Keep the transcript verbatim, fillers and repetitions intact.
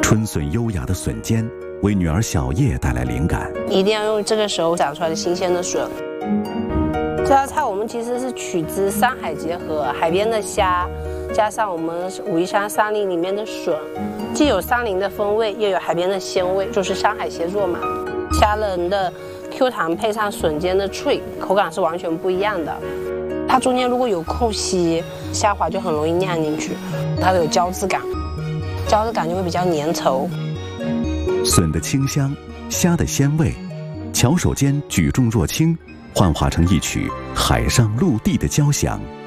春笋优雅的笋尖为女儿小叶带来灵感， 一定要用这个时候长出来的新鲜的笋。这道菜我们其实是取自山海结合，海边的虾，加上我们武夷山山林里面的笋，既有山林的风味，又有海边的鲜味，就是山海协作嘛。虾仁的 Q 弹配上笋尖的脆，口感是完全不一样的。它中间如果有空隙，虾滑就很容易酿进去，它有胶质感，胶质感就会比较粘稠。 笋的清香，虾的鲜味，巧手间举重若轻，幻化成一曲海上陆地的交响。